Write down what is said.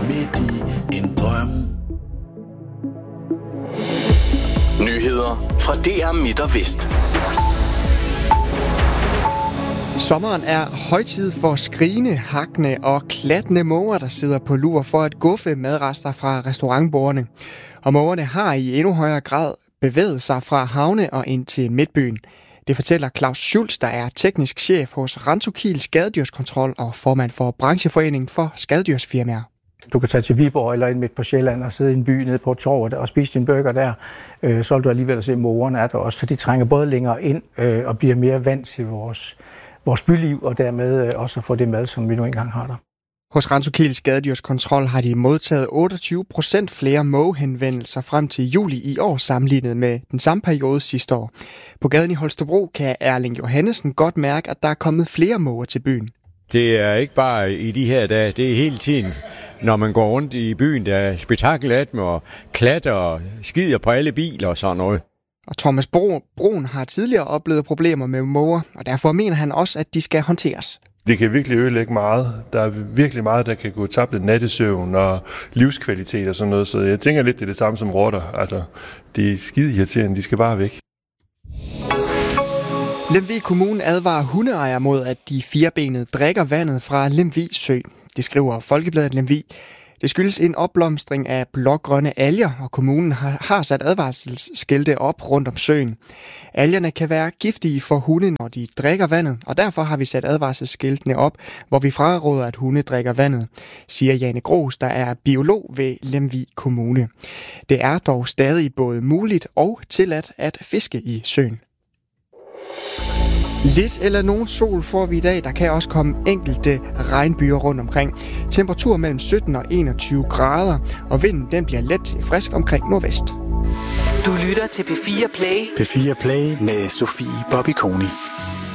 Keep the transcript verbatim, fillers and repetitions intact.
midt i en drøm. Nyheder fra D R Midt og Vest. Sommeren er højtid for skrigende, hakkende og klattende måger, der sidder på lur for at guffe madrester fra restaurantbordene. Og mågerne har i endnu højere grad bevæget sig fra havne og ind til midtbyen. Det fortæller Claus Schultz, der er teknisk chef hos Rentokil Skadedyrskontrol og formand for brancheforeningen for skadedyrsfirmaer. Du kan tage til Viborg eller ind midt på Sjælland og sidde i en by nede på et torv og spise din burger der. Øh, så vil du alligevel se, at mågerne er der også. Så de trænger både længere ind øh, og bliver mere vant til vores, vores byliv, og dermed øh, også få det mad, som vi nu engang har der. Hos Rentokil Skadedyrskontrol har de modtaget otteogtyve procent flere mågehenvendelser frem til juli i år sammenlignet med den samme periode sidste år. På gaden i Holstebro kan Erling Johannesen godt mærke, at der er kommet flere måger til byen. Det er ikke bare i de her dage, det er hele tiden, når man går rundt i byen, der er spektakelat med klatter og skider på alle biler og sådan noget. Og Thomas Brun har tidligere oplevet problemer med måger, og derfor mener han også, at de skal håndteres. Det kan virkelig ødelægge meget. Der er virkelig meget, der kan gå tabt, nattesøvn og livskvalitet og sådan noget. Så jeg tænker lidt, det er det samme som rotter. Altså, det er skide irriterende, de skal bare væk. Lemvig Kommune advarer hundeejere mod, at de firebenede drikker vandet fra Lemvig Sø. Det skriver Folkebladet Lemvig. Det skyldes en opblomstring af blågrønne alger, og kommunen har sat advarselsskilte op rundt om søen. Algerne kan være giftige for hunde, når de drikker vandet, og derfor har vi sat advarselsskiltene op, hvor vi fraråder, at hunde drikker vandet, siger Jane Gros, der er biolog ved Lemvig Kommune. Det er dog stadig både muligt og tilladt at fiske i søen. Lidt eller nogen sol får vi i dag. Der kan også komme enkelte regnbyer rundt omkring. Temperatur mellem sytten og enogtyve grader, og vinden den bliver let til frisk omkring nordvest. Du lytter til P fire Play. P fire Play med Sofie Bobby Koni.